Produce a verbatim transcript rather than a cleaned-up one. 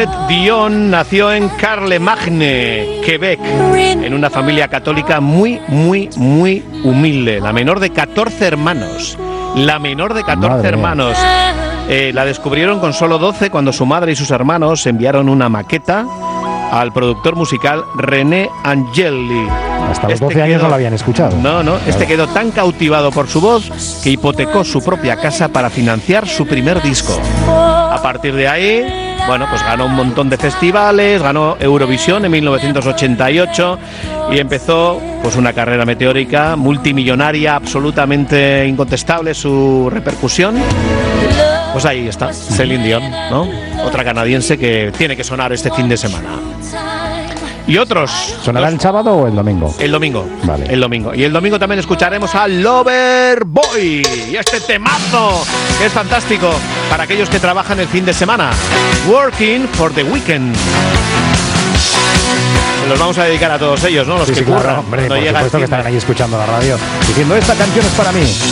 Bernadette Dion nació en Carlemagne, Quebec, en una familia católica muy, muy, muy humilde. La menor de catorce hermanos. La menor de catorce Madre hermanos. Eh, la descubrieron con solo doce cuando su madre y sus hermanos enviaron una maqueta al productor musical René Angeli. Hasta los doce años no lo habían escuchado. No, no, este quedó tan cautivado por su voz que hipotecó su propia casa para financiar su primer disco. A partir de ahí, bueno, pues ganó un montón de festivales, ganó Eurovisión en mil novecientos ochenta y ocho y empezó pues una carrera meteórica, multimillonaria, absolutamente incontestable su repercusión. Pues ahí está, Celine Dion, ¿no? Otra canadiense que tiene que sonar este fin de semana. Y otros. ¿Sonará dos, el sábado o el domingo? El domingo. Vale. El domingo. Y el domingo también escucharemos a Loverboy. Y este temazo que es fantástico para aquellos que trabajan el fin de semana. Working for the Weekend. Se los vamos a dedicar a todos ellos, ¿no? Los sí, que sí, curran. claro, hombre, por llega supuesto que estarán ahí escuchando la radio diciendo esta canción es para mí.